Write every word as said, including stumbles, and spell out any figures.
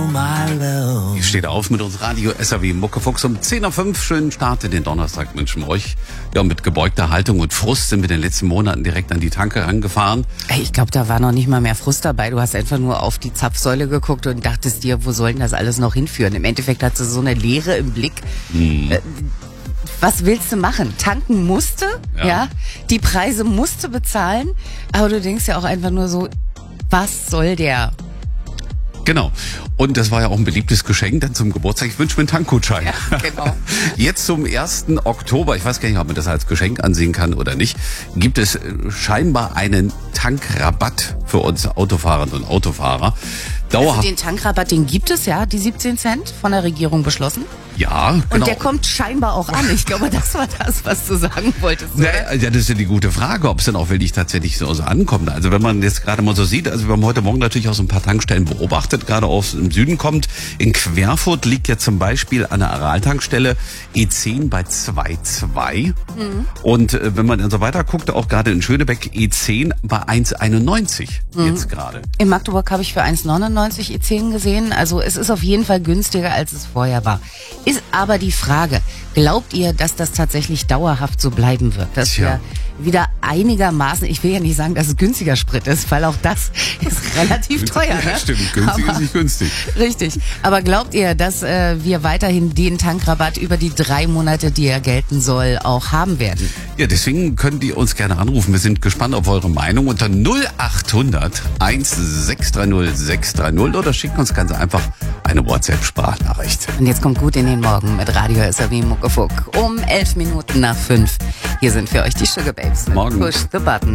my love. Ich stehe auf mit uns Radio S R W Muckefuchs um zehn Uhr fünf. Schönen Start in den Donnerstag wünschen wir euch. Ja, mit gebeugter Haltung und Frust sind wir in den letzten Monaten direkt an die Tanke rangefahren. Ey, ich glaube, da war noch nicht mal mehr Frust dabei. Du hast einfach nur auf die Zapfsäule geguckt und dachtest dir, wo soll denn das alles noch hinführen? Im Endeffekt hast du so eine Leere im Blick. Hm. Äh, Was willst du machen? Tanken musste, ja. ja, die Preise musste bezahlen, aber du denkst ja auch einfach nur so, was soll der? Genau. Und das war ja auch ein beliebtes Geschenk dann zum Geburtstag. Ich wünsche mir einen Tankgutschein. Ja, genau. Jetzt zum ersten Oktober, ich weiß gar nicht, ob man das als Geschenk ansehen kann oder nicht, gibt es scheinbar einen Tankrabatt für uns Autofahrerinnen und Autofahrer. Dauerhaft. Also den Tankrabatt, den gibt es ja, die siebzehn Cent von der Regierung beschlossen. Ja, genau. Und der kommt scheinbar auch an. Ich glaube, das war das, was du sagen wolltest. Oder? Ja, das ist ja die gute Frage, ob es denn auch wirklich tatsächlich so ankommt. Also wenn man jetzt gerade mal so sieht, also wir haben heute Morgen natürlich auch so ein paar Tankstellen beobachtet, gerade aus dem Süden kommt. In Querfurt liegt ja zum Beispiel an der Aral-Tankstelle E zehn bei zwei Komma zwei. Mhm. Und äh, wenn man dann so weiter guckt, auch gerade in Schönebeck E zehn bei eins Komma einundneunzig mhm. jetzt gerade. In Magdeburg habe ich für eins Komma neunundneunzig E zehn gesehen. Also es ist auf jeden Fall günstiger, als es vorher war. Ist aber die Frage, glaubt ihr, dass das tatsächlich dauerhaft so bleiben wird? Dass Tja. wir wieder einigermaßen, ich will ja nicht sagen, dass es günstiger Sprit ist, weil auch das ist relativ teuer. Ja, Ne? stimmt, günstig aber, ist nicht günstig. Richtig. Aber glaubt ihr, dass äh, wir weiterhin den Tankrabatt über die drei Monate, die er gelten soll, auch haben werden? Ja, deswegen könnt ihr uns gerne anrufen. Wir sind gespannt auf eure Meinung unter null acht hundert eins sechs drei null sechs drei null oder schickt uns ganz einfach eine WhatsApp-Sprachnachricht. Und jetzt kommt gut in den Morgen mit Radio S R W Muckefuck um elf Minuten nach fünf. Hier sind für euch die Sugar Babes mit Morgen. Push the Button.